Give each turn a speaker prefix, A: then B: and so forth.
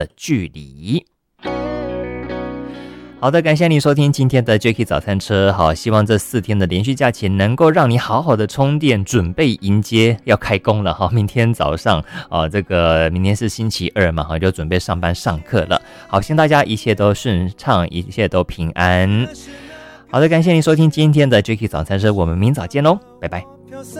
A: 距离。好的，感谢你收听今天的 Jacky 早餐车。好，希望这4天的连续假期能够让你好好的充电，准备迎接要开工了哈。明天早上明天是星期2嘛，就准备上班上课了。好，希望大家一切都顺畅，一切都平安。好的，感谢你收听今天的 Jacky 早餐车，我们明早见喽，拜拜。